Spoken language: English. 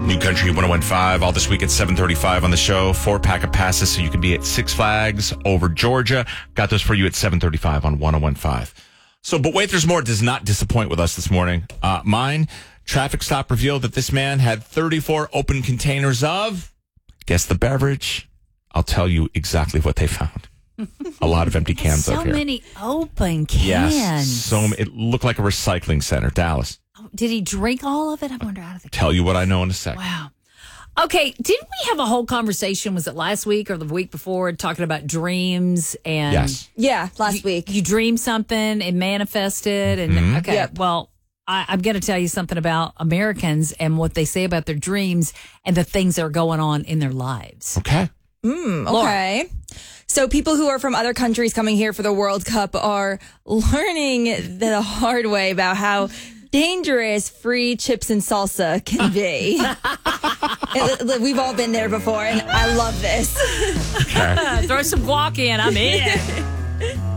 New Country 101.5 all this week at 7:35 on the show. 4-pack of passes so you can be at Six Flags over Georgia. Got those for you at 7:35 on 101.5. So, but wait, there's more. Does not disappoint with us this morning. Mine, traffic stop revealed that this man had 34 open containers of, guess the beverage. I'll tell you exactly what they found. A lot of empty cans so up here. So many open cans. Yes, it looked like a recycling center. Dallas. Did he drink all of it? I wonder out of the can. Tell you what I know in a second. Wow. Okay, didn't we have a whole conversation, was it last week or the week before, talking about dreams? And yes. Yeah, last week. You dreamed something and manifested. And okay, Yep. Well, I'm going to tell you something about Americans and what they say about their dreams and the things that are going on in their lives. Okay. Okay. So people who are from other countries coming here for the World Cup are learning the hard way about how dangerous free chips and salsa can be. We've all been there before, and I love this. Okay. Throw some guac in, I'm in.